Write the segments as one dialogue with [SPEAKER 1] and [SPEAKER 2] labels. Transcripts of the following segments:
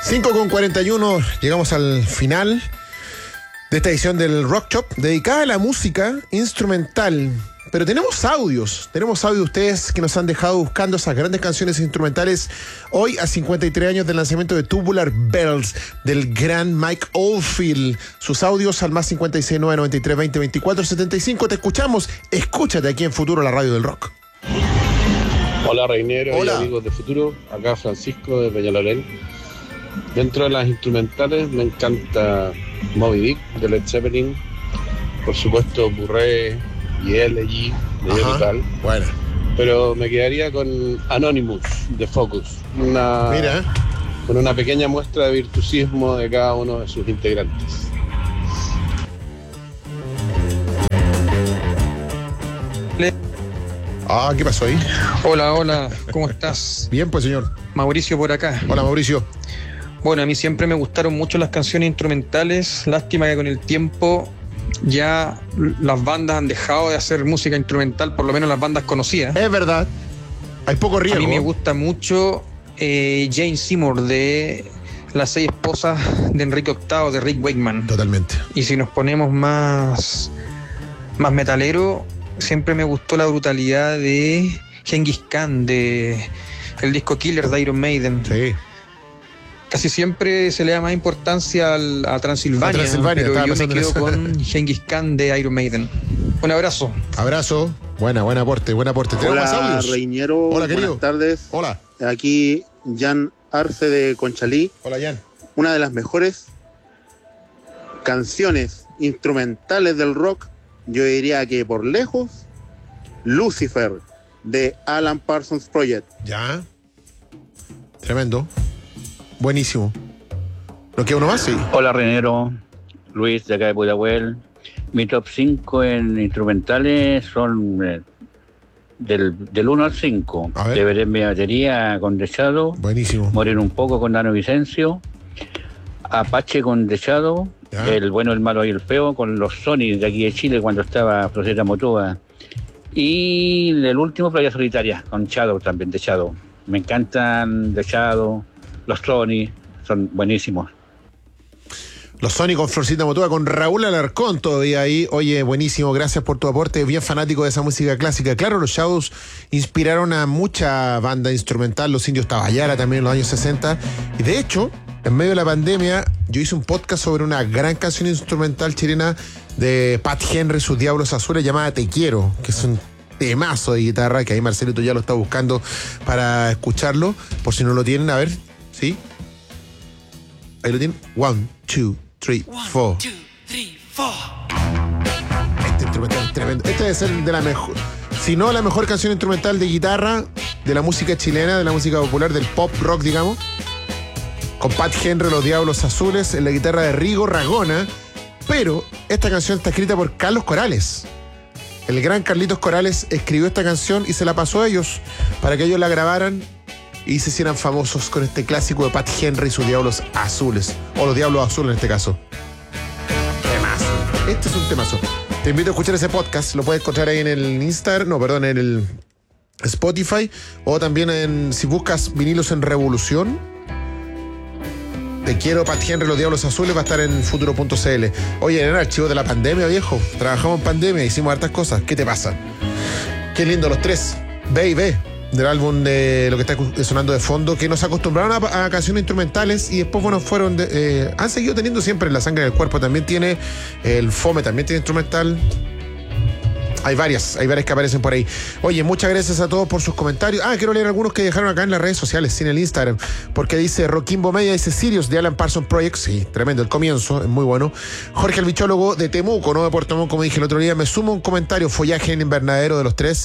[SPEAKER 1] 5:41, llegamos al final de esta edición del Rock Shop, dedicada a la música instrumental. Pero tenemos audios de ustedes que nos han dejado buscando esas grandes canciones instrumentales hoy a 53 años del lanzamiento de Tubular Bells del gran Mike Oldfield. Sus audios al más 569 93 20 24 75. Te escuchamos, escúchate aquí en Futuro, la radio del rock.
[SPEAKER 2] Hola Reinero.
[SPEAKER 1] Hola.
[SPEAKER 2] Y amigos de Futuro, acá Francisco de Peñalolén. Dentro de las instrumentales me encanta Moby Dick de Led Zeppelin, por supuesto Burré y Elegy de Metal.
[SPEAKER 1] Bueno.
[SPEAKER 2] Pero me quedaría con Anonymous de Focus, con una pequeña muestra de virtuosismo de cada uno de sus integrantes.
[SPEAKER 1] ¿Qué pasó ahí?
[SPEAKER 3] Hola, ¿cómo estás?
[SPEAKER 1] Bien, pues, señor.
[SPEAKER 3] Mauricio por acá.
[SPEAKER 1] Hola, Mauricio.
[SPEAKER 3] Bueno, a mí siempre me gustaron mucho las canciones instrumentales. Lástima que con el tiempo ya las bandas han dejado de hacer música instrumental, por lo menos las bandas conocidas.
[SPEAKER 1] Es verdad. Hay poco riesgo.
[SPEAKER 3] A mí me gusta mucho Jane Seymour de Las 6 esposas de Enrique VIII, de Rick Wakeman.
[SPEAKER 1] Totalmente.
[SPEAKER 3] Y si nos ponemos más metalero, siempre me gustó la brutalidad de Genghis Khan, de el disco Killer de Iron Maiden.
[SPEAKER 1] Sí.
[SPEAKER 3] Casi siempre se le da más importancia a Transilvania, pero yo me quedo con Genghis Khan de Iron Maiden. Un abrazo.
[SPEAKER 1] Abrazo. Buen aporte. ¿Tenemos más
[SPEAKER 4] Hola,
[SPEAKER 1] audios?
[SPEAKER 4] Reiniero.
[SPEAKER 1] Hola, querido.
[SPEAKER 4] Buenas tardes.
[SPEAKER 1] Hola.
[SPEAKER 4] Aquí Jan Arce de Conchalí.
[SPEAKER 1] Hola, Jan.
[SPEAKER 4] Una de las mejores canciones instrumentales del rock, yo diría que por lejos, Lucifer de Alan Parsons Project.
[SPEAKER 1] Ya. Tremendo. Buenísimo. ¿No queda uno más? Sí.
[SPEAKER 5] Hola Renero, Luis de acá de Pudahuel. Mi top 5 en instrumentales son del 1 al 5.
[SPEAKER 1] A ver.
[SPEAKER 5] Deberé mi batería con The Shadow.
[SPEAKER 1] Buenísimo.
[SPEAKER 5] Morir un poco con Dano Vicencio. Apache con The Shadow.
[SPEAKER 1] Ya.
[SPEAKER 5] El bueno, el malo y el feo con los Sony de aquí de Chile cuando estaba Floreta Motoa. Y el último, Playa Solitaria, con Shadow también, The Shadow. Me encantan The Shadow. Los Sony son buenísimos.
[SPEAKER 1] Los Sony con Florcita Motuda, con Raúl Alarcón todavía ahí. Oye, buenísimo, gracias por tu aporte. Bien fanático de esa música clásica. Claro, los Shadows inspiraron a mucha banda instrumental. Los Indios Tabajara también en los años 60. Y de hecho, en medio de la pandemia, yo hice un podcast sobre una gran canción instrumental chilena de Pat Henry, sus Diablos Azules, llamada Te Quiero, que es un temazo de guitarra, que ahí Marcelito ya lo está buscando para escucharlo. Por si no lo tienen, a ver, ¿sí? Ahí lo tienen. 1, 2, 3, 4. Este instrumental es tremendo. Este debe ser de la mejor, si no la mejor canción instrumental de guitarra de la música chilena, de la música popular, del pop rock, digamos. Con Pat Henry, los Diablos Azules, en la guitarra de Rigo Ragona. Pero esta canción está escrita por Carlos Corales. El gran Carlitos Corales escribió esta canción y se la pasó a ellos para que ellos la grabaran y se hicieran famosos con este clásico de Pat Henry y sus Diablos Azules. O los Diablos Azules en este caso. Temazo. Este es un temazo. Te invito a escuchar ese podcast. Lo puedes encontrar ahí en el en el Spotify. O también si buscas Vinilos en Revolución. Te Quiero, Pat Henry, los Diablos Azules, va a estar en futuro.cl. Oye, en el archivo de la pandemia, viejo. Trabajamos en pandemia, hicimos hartas cosas. ¿Qué te pasa? Qué lindo, los tres. B y B. Del álbum de lo que está sonando de fondo, que nos acostumbraron a canciones instrumentales y después, bueno, han seguido teniendo siempre La Sangre del Cuerpo, también tiene el Fome, también tiene instrumental. Hay varias que aparecen por ahí. Oye, muchas gracias a todos por sus comentarios. Quiero leer algunos que dejaron acá en las redes sociales, en el Instagram, porque dice Roquimbo Media, dice Sirius de Alan Parsons Project. Sí, tremendo, el comienzo, es muy bueno. Jorge el bichólogo de Temuco, no de Puerto Montt, como dije el otro día. Me sumo un comentario, Follaje en Invernadero de los tres.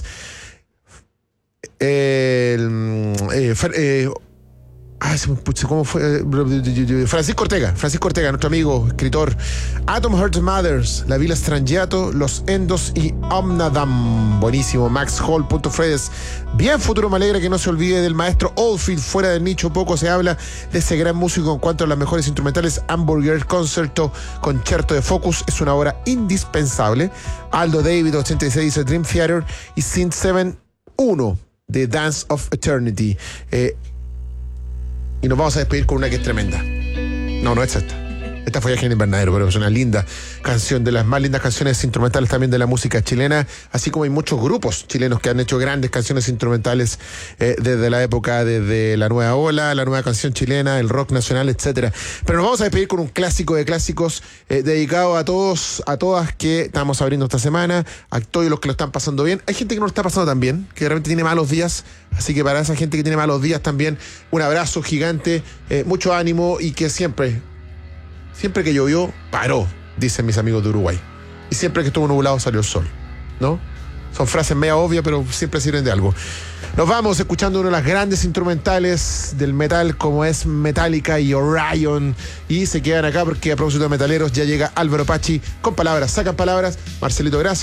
[SPEAKER 1] ¿Cómo fue? Francisco Ortega, nuestro amigo, escritor. Atom Heart Mothers, La Villa Strangiato, Los Endos y Omnadam. Buenísimo. Max Hall, Punto Fredes. Bien futuro, me alegra que no se olvide del maestro Oldfield. Fuera del nicho poco se habla de ese gran músico en cuanto a las mejores instrumentales. Hamburger Concerto de Focus es una obra indispensable. Aldo David, 86, dice Dream Theater y Synth 7 1 de Dance of Eternity. Y nos vamos a despedir con una que es tremenda. No es esta. Esta fue Viaje en Invernadero, pero es una linda canción, de las más lindas canciones instrumentales también de la música chilena, así como hay muchos grupos chilenos que han hecho grandes canciones instrumentales desde la época, desde la nueva ola, la nueva canción chilena, el rock nacional, etcétera. Pero nos vamos a despedir con un clásico de clásicos dedicado a todos, a todas que estamos abriendo esta semana, a todos los que lo están pasando bien. Hay gente que no lo está pasando tan bien, que de repente tiene malos días, así que para esa gente que tiene malos días también, un abrazo gigante, mucho ánimo y que siempre que llovió, paró, dicen mis amigos de Uruguay. Y siempre que estuvo nublado salió el sol, ¿no? Son frases media obvias, pero siempre sirven de algo. Nos vamos escuchando una de las grandes instrumentales del metal, como es Metallica y Orion. Y se quedan acá porque a propósito de metaleros ya llega Álvaro Pachi con palabras. Sacan palabras. Marcelito, gracias.